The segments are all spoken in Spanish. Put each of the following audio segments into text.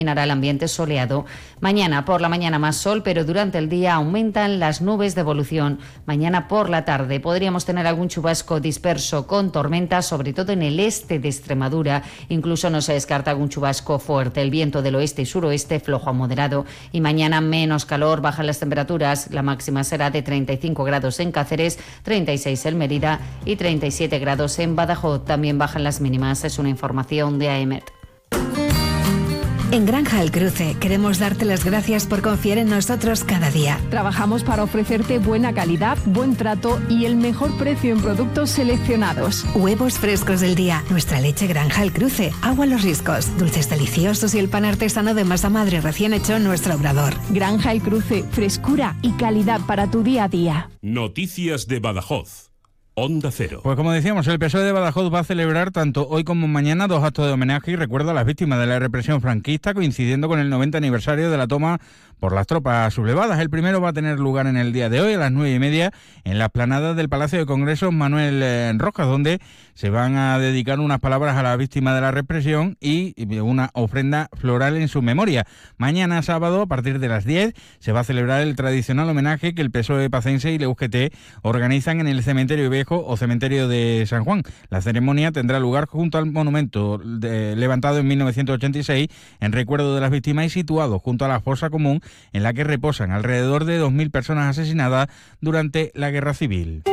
El ambiente soleado. Mañana por la mañana más sol, pero durante el día aumentan las nubes de evolución. Mañana por la tarde podríamos tener algún chubasco disperso con tormentas, sobre todo en el este de Extremadura. Incluso no se descarta algún chubasco fuerte. El viento del oeste y suroeste flojo a moderado. Y mañana menos calor, bajan las temperaturas. La máxima será de 35 grados en Cáceres, 36 en Mérida y 37 grados en Badajoz. También bajan las mínimas. Es una información de AEMET. En Granja El Cruce queremos darte las gracias por confiar en nosotros cada día. Trabajamos para ofrecerte buena calidad, buen trato y el mejor precio en productos seleccionados. Huevos frescos del día, nuestra leche Granja El Cruce, agua Los Riscos, dulces deliciosos y el pan artesano de masa madre recién hecho en nuestro obrador. Granja El Cruce, frescura y calidad para tu día a día. Noticias de Badajoz. Onda Cero. Pues como decíamos, el PSOE de Badajoz va a celebrar tanto hoy como mañana 2 actos de homenaje y recuerdo a las víctimas de la represión franquista, coincidiendo con el 90 aniversario de la toma por las tropas sublevadas. El primero va a tener lugar en el día de hoy a las 9:30 en la explanada del Palacio de Congresos Manuel Rojas, donde se van a dedicar unas palabras a las víctimas de la represión y una ofrenda floral en su memoria. Mañana sábado, a partir de las 10, se va a celebrar el tradicional homenaje que el PSOE pacense y la UGT organizan en el Cementerio Viejo o Cementerio de San Juan. La ceremonia tendrá lugar junto al monumento levantado en 1986 en recuerdo de las víctimas y situado junto a la fosa común en la que reposan alrededor de 2.000 personas asesinadas durante la Guerra Civil.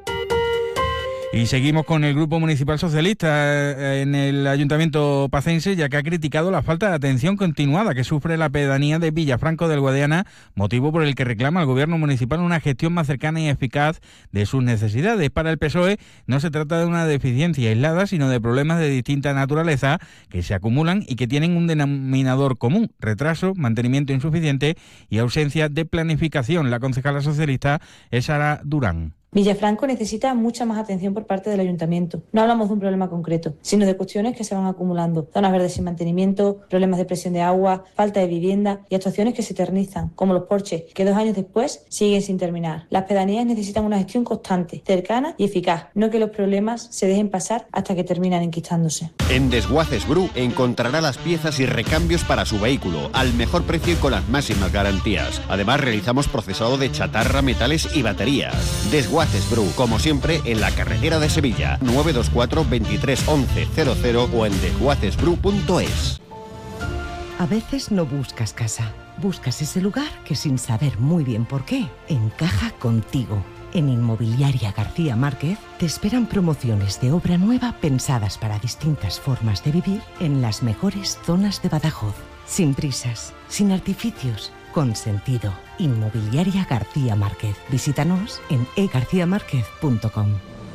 Y seguimos con el Grupo Municipal Socialista en el Ayuntamiento pacense, ya que ha criticado la falta de atención continuada que sufre la pedanía de Villafranco del Guadiana, motivo por el que reclama al Gobierno municipal una gestión más cercana y eficaz de sus necesidades. Para el PSOE no se trata de una deficiencia aislada, sino de problemas de distinta naturaleza que se acumulan y que tienen un denominador común: retraso, mantenimiento insuficiente y ausencia de planificación. La concejala socialista es Sara Durán. Villafranco necesita mucha más atención por parte del Ayuntamiento. No hablamos de un problema concreto, sino de cuestiones que se van acumulando. Zonas verdes sin mantenimiento, problemas de presión de agua, falta de vivienda y actuaciones que se eternizan, como los porches, que 2 años después siguen sin terminar. Las pedanías necesitan una gestión constante, cercana y eficaz, no que los problemas se dejen pasar hasta que terminan enquistándose. En Desguaces Bru encontrará las piezas y recambios para su vehículo, al mejor precio y con las máximas garantías. Además, realizamos procesado de chatarra, metales y baterías. Desguaces Bru, como siempre, en la carretera de Sevilla, 924 23 11 00 o en desguacesbru.es. A veces no buscas casa, buscas ese lugar que sin saber muy bien por qué, encaja contigo. En Inmobiliaria García Márquez te esperan promociones de obra nueva pensadas para distintas formas de vivir en las mejores zonas de Badajoz. Sin prisas, sin artificios, con sentido. Inmobiliaria García Márquez. Visítanos en egarciamarquez.com.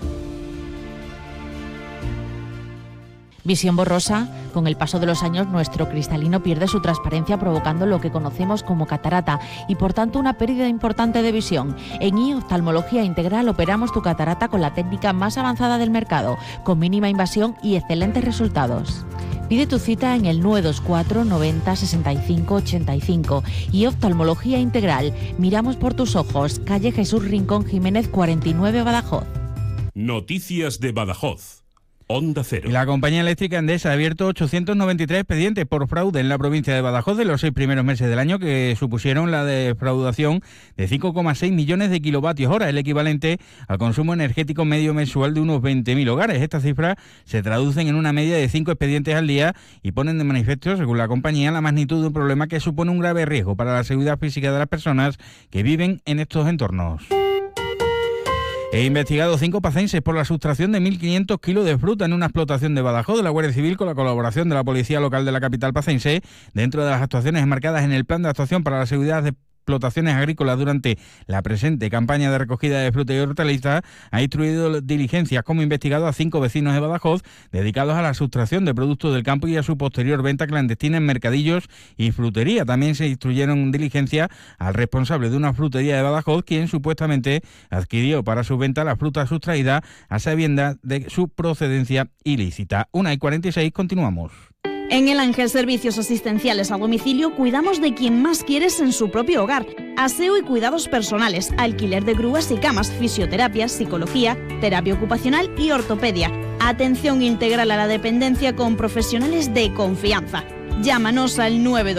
Visión borrosa. Con el paso de los años, nuestro cristalino pierde su transparencia, provocando lo que conocemos como catarata y, por tanto, una pérdida importante de visión. En Oftalmología Integral operamos tu catarata con la técnica más avanzada del mercado, con mínima invasión y excelentes resultados. Pide tu cita en el 924 90 65 85 y Oftalmología Integral. Miramos por tus ojos. Calle Jesús Rincón Jiménez 49, Badajoz. Noticias de Badajoz. Onda Cero. La compañía eléctrica Endesa ha abierto 893 expedientes por fraude en la provincia de Badajoz de los 6 primeros meses del año, que supusieron la defraudación de 5,6 millones de kilovatios hora, el equivalente al consumo energético medio mensual de unos 20.000 hogares. Estas cifras se traducen en una media de 5 expedientes al día y ponen de manifiesto, según la compañía, la magnitud de un problema que supone un grave riesgo para la seguridad física de las personas que viven en estos entornos. He investigado 5 pacenses por la sustracción de 1.500 kilos de fruta en una explotación de Badajoz de la Guardia Civil con la colaboración de la Policía Local de la capital pacense, dentro de las actuaciones enmarcadas en el Plan de Actuación para la Seguridad de Explotaciones Agrícolas durante la presente campaña de recogida de fruta y hortalizas. Ha instruido diligencias como investigado a 5 vecinos de Badajoz dedicados a la sustracción de productos del campo y a su posterior venta clandestina en mercadillos y frutería. También se instruyeron diligencias al responsable de una frutería de Badajoz, quien supuestamente adquirió para su venta la fruta sustraída a sabiendas de su procedencia ilícita. 1:46, continuamos. En El Ángel Servicios Asistenciales a Domicilio cuidamos de quien más quieres en su propio hogar. Aseo y cuidados personales, alquiler de grúas y camas, fisioterapia, psicología, terapia ocupacional y ortopedia. Atención integral a la dependencia con profesionales de confianza. Llámanos al 922